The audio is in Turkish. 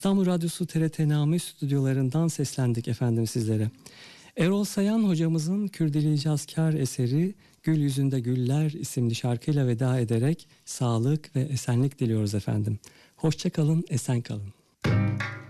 İstanbul Radyosu TRT Name stüdyolarından seslendik efendim sizlere. Erol Sayan hocamızın Kürdili Cazkar eseri Gül Yüzünde Güller isimli şarkıyla veda ederek sağlık ve esenlik diliyoruz efendim. Hoşça kalın, esen kalın.